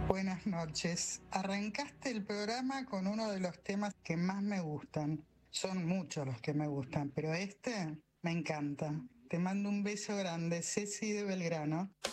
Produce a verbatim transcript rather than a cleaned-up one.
Buenas noches. Arrancaste el programa con uno de los temas que más me gustan. Son muchos los que me gustan, pero este me encanta. Te mando un beso grande, Ceci de Belgrano.